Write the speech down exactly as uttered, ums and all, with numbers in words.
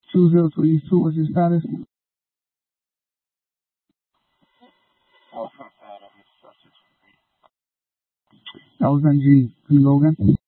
two zero three two. What's your status? That was N G. Can you go again?